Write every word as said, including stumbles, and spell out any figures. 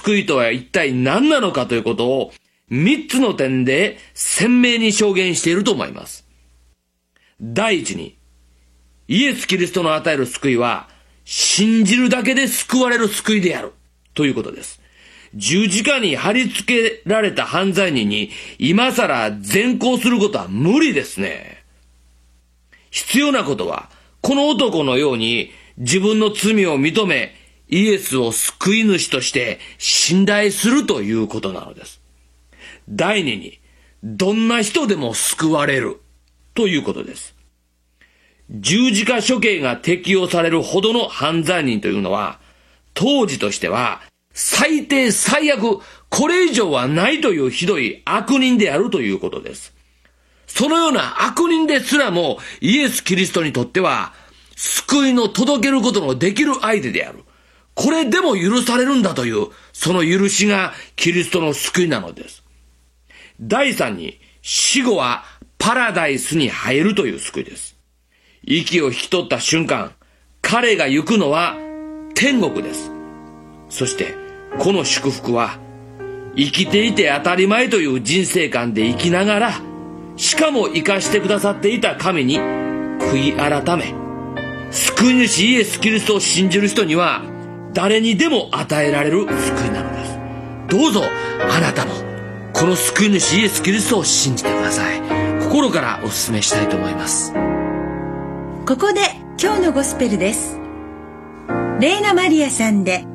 救いとは一体何なのかということを三つの点で鮮明に証言していると思います。第一に、イエス・キリストの与える救いは信じるだけで救われる救いであるということです。十字架に貼り付けられた犯罪人に今さら善行することは無理ですね。必要なことは、この男のように自分の罪を認め、イエスを救い主として信頼するということなのです。第二に、どんな人でも救われるということです。十字架処刑が適用されるほどの犯罪人というのは、当時としては最低最悪、これ以上はないというひどい悪人であるということです。そのような悪人ですらもイエス・キリストにとっては救いの届けることのできる相手である。これでも許されるんだという、その許しがキリストの救いなのです。第三に、死後はパラダイスに入るという救いです。息を引き取った瞬間、彼が行くのは天国です。そしてこの祝福は、生きていて当たり前という人生観で生きながら、しかも生かしてくださっていた神に悔い改め、救い主イエス・キリストを信じる人には誰にでも与えられる救いなのです。どうぞあなたもこの救い主イエス・キリストを信じてください。心からお勧めしたいと思います。 ここで今日のゴスペルです。レーナ・マリアさんで